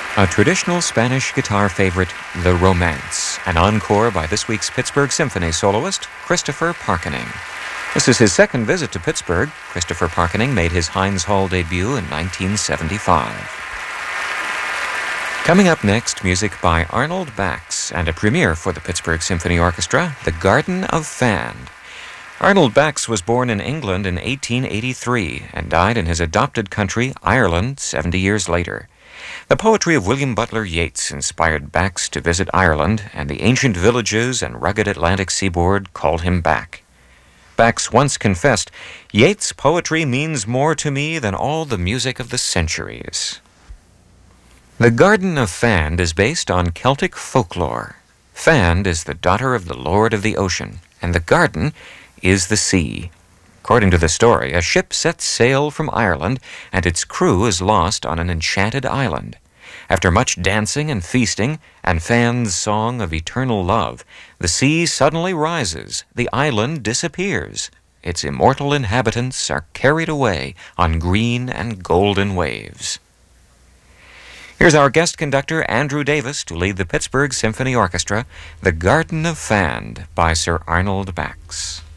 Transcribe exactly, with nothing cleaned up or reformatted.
A traditional Spanish guitar favorite, The Romance, an encore by this week's Pittsburgh Symphony soloist, Christopher Parkening. This is his second visit to Pittsburgh. Christopher Parkening made his Heinz Hall debut in nineteen seventy-five. Coming up next, music by Arnold Bax and a premiere for the Pittsburgh Symphony Orchestra, The Garden of Fand. Arnold Bax was born in England in eighteen eighty-three and died in his adopted country, Ireland, seventy years later. The poetry of William Butler Yeats inspired Bax to visit Ireland, and the ancient villages and rugged Atlantic seaboard called him back. Bax once confessed, "Yeats' poetry means more to me than all the music of the centuries." The Garden of Fand is based on Celtic folklore. Fand is the daughter of the Lord of the Ocean, and the garden is the sea. According to the story, a ship sets sail from Ireland, and its crew is lost on an enchanted island. After much dancing and feasting, and Fand's song of eternal love, the sea suddenly rises, the island disappears. Its immortal inhabitants are carried away on green and golden waves. Here's our guest conductor, Andrew Davis, to lead the Pittsburgh Symphony Orchestra, The Garden of Fand by Sir Arnold Bax.